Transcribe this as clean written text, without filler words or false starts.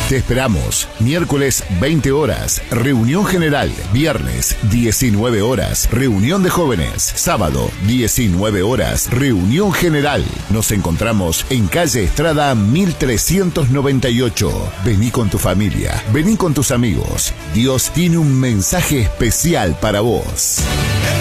Te esperamos. Miércoles 20 horas, reunión general. Viernes 19 horas, reunión de jóvenes. Sábado 19 horas, reunión general. Nos encontramos en calle Estrada 1398. Vení con tu familia, vení con tus amigos. Dios tiene un mensaje especial para vos.